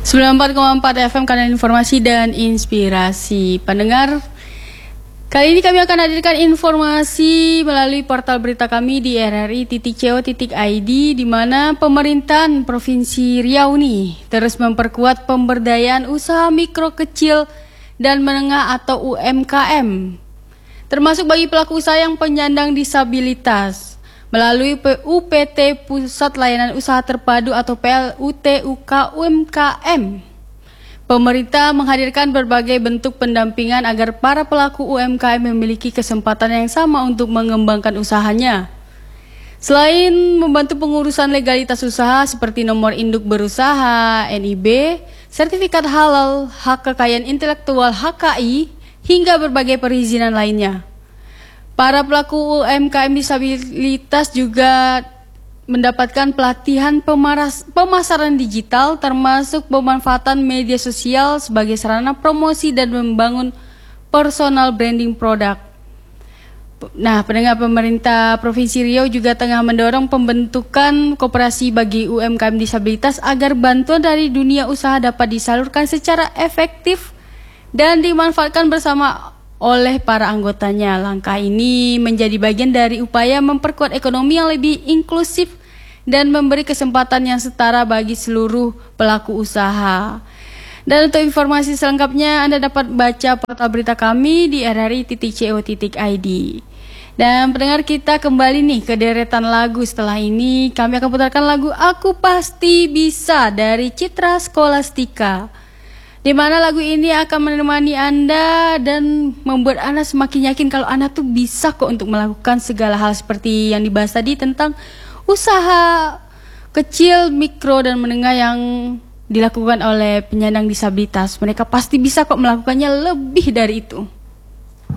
94,4 FM Kanal Informasi dan Inspirasi. Pendengar, kali ini kami akan hadirkan informasi melalui portal berita kami di rri.co.id, di mana pemerintahan Provinsi Riau nih terus memperkuat pemberdayaan usaha mikro, kecil, dan menengah atau UMKM, termasuk bagi pelaku usaha yang penyandang disabilitas. Melalui UPT Pusat Layanan Usaha Terpadu atau PLUTUK UMKM, pemerintah menghadirkan berbagai bentuk pendampingan agar para pelaku UMKM memiliki kesempatan yang sama untuk mengembangkan usahanya. Selain membantu pengurusan legalitas usaha seperti nomor induk berusaha, NIB, sertifikat halal, hak kekayaan intelektual HKI, hingga berbagai perizinan lainnya. Para pelaku UMKM disabilitas juga mendapatkan pelatihan pemasaran digital, termasuk pemanfaatan media sosial sebagai sarana promosi dan membangun personal branding produk. Nah, pendengar, pemerintah Provinsi Riau juga tengah mendorong pembentukan koperasi bagi UMKM disabilitas agar bantuan dari dunia usaha dapat disalurkan secara efektif dan dimanfaatkan bersama oleh para anggotanya. Langkah ini menjadi bagian dari upaya memperkuat ekonomi yang lebih inklusif dan memberi kesempatan yang setara bagi seluruh pelaku usaha. Dan untuk informasi selengkapnya Anda dapat baca portal berita kami di rri.co.id. Dan pendengar, kita kembali nih ke deretan lagu. Setelah ini kami akan putarkan lagu Aku Pasti Bisa dari Citra Scholastika, di mana lagu ini akan menemani Anda dan membuat Anda semakin yakin kalau Anda tuh bisa kok untuk melakukan segala hal seperti yang dibahas tadi tentang usaha kecil, mikro, dan menengah yang dilakukan oleh penyandang disabilitas. Mereka pasti bisa kok melakukannya lebih dari itu.